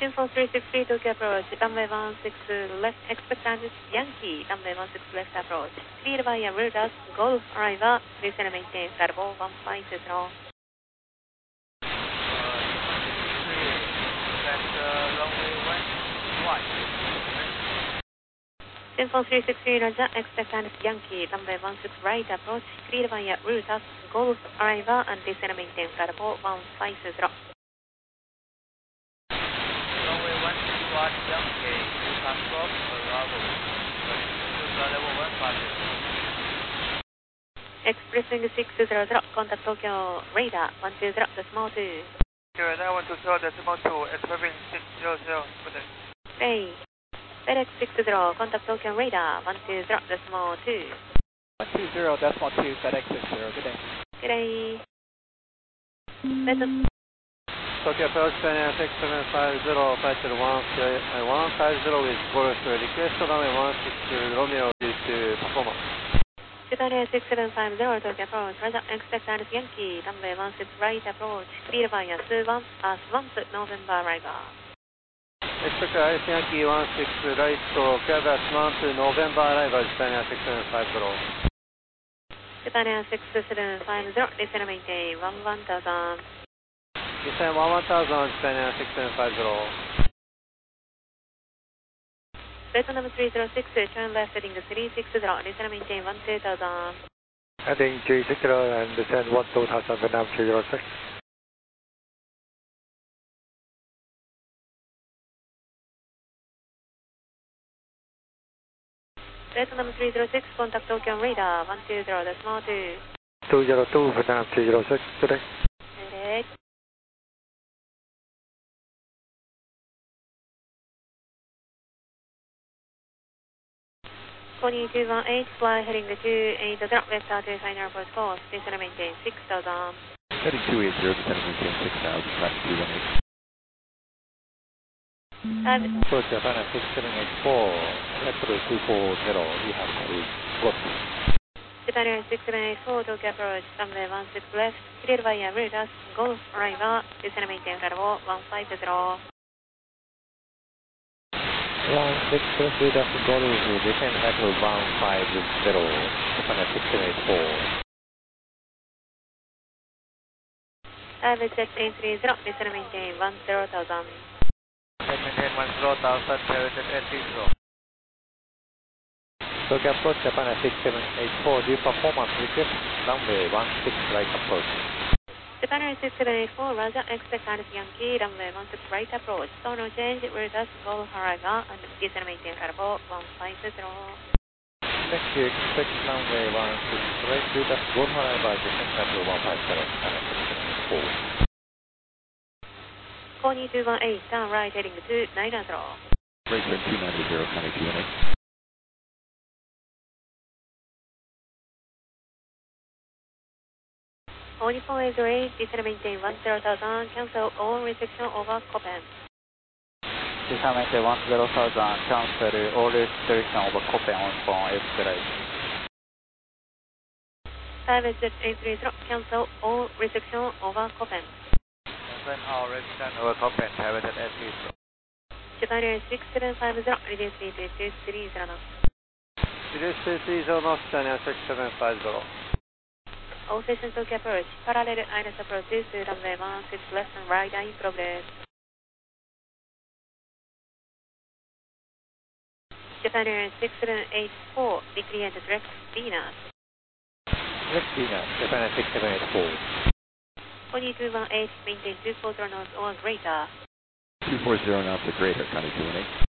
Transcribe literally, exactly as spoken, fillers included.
Simphone three six three Tokyo approach, runway one six left, expect and Yankee, runway one six left approach. Clear by a Rudas, Golf arrival, descend maintain, Starboard one five zero. Simphone three six three Roger, expect and Yankee, runway one six right approach, clear by a Rudas, Golf arrival and descend maintain, Starboard one five zero. Yankee, Tango, Bravo, level one five. Expressing six zero zero, contact Tokyo radar one two zero, decimal two. Radar one two zero, decimal two, expressing six zero zero, good day. Hey, FedEx six zero, contact Tokyo radar one two zero, decimal two. one two zero, decimal two, FedEx six zero, good day. Good day. Better. Tokyo approach six seven five zero, flight to the one five zero with Golf, request runway one six Romeo to performance. Japan six seven five zero, Tokyo approach, Roger, expect and Yankee, runway one six right approach, clear by a Swamp, uh, Swamp, November arrival. Expect Ice Yankee one six right, so clear by Swamp, November arrival, Japan six seven five zero. Japan six seven five zero, descend maintain, one one thousand. Descend one one thousand, Japan six seven five zero. Vietnam three zero six, turn left heading three six zero, descend maintain one two thousand. Heading three six zero and descend one two thousand, Vietnam three zero six. Vietnam three zero six, contact Tokyo radar one two zero, decimal two. two zero two, Vietnam three zero six, good day. Good. twenty-two eighteen, fly heading to two eight zero, vector to final approach course, descend maintain six thousand. Heading two eight zero, descend maintain six thousand, traffic two one eight. Time. Approach Japan six seven eight four, Approach two four zero, we have route, go. Japan six seven eight four, Tokyo approach, runway one six left, clear by a Rudas, Golf arrival, descend maintain Starboard one five zero. one six three, that's the goal, descend cycle one five zero, Japan six seven eight four. Time is set eight three zero, descend maintain one zero thousand. Maintain one zero thousand, Parajet eight three zero. Tokyo approach Japan six seven eight four, due performance request, runway one six right approach. Japan six seven eight four, Roger, expect and Yankee, runway one six right approach, so no change, Rudas, Golf arrival, and descend maintain Starboard one five zero. Thank you, expect runway one six right, Rudas, Golf arrival, descend cycle one five zero, Japan six seven eight four. twenty-two eighteen, turn right heading to nine zero. Right turn two nine zero, County two one eight. twenty-four eight, descend maintain one zero thousand, cancel all restriction over Copen. Descend maintain one zero thousand, cancel all restriction over Copen on phone X-ray. Service eight three zero, cancel all restriction over Copen. Cancel all restriction over Copen, Parajet eight three zero. Japan six seven five zero, reduce speed to two three zero knots. Reduce to three zero knots, Japan six seven five zero. All stations Tokyo approach, parallel I L S approaches to runway one six left and right are in progress. Japan six seven eight four, declare the direct Venus. Direct Venus, Japan six seven eight four. twenty-two eighteen, maintain two four zero knots or greater. two four zero knots or greater, County two one eight.